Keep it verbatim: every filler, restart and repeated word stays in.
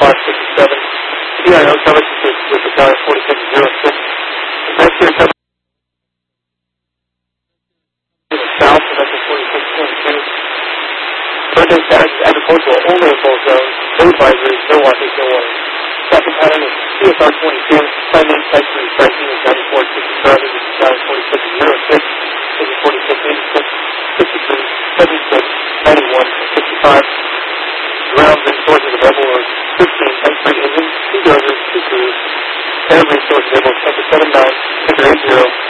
five six seven. C I O coverage with, with the tower forty-six zero six. Next year coverage to the south, and that's a forty-six twenty-two. Monday Saturday agricultural only in full zone. No advisories, no watches, no warning. Traffic pattern is C S R twenty-two. Time in type three pricing is ninety-four sixty-seven. This is tower forty-six zero six. This is forty-six eighty-six. fifty-three seventy-six ninety-one fifty-five. Ground resources available are fifteen M three engines, two dozers, two crews. Air resources available ten to seven nine, eight zero.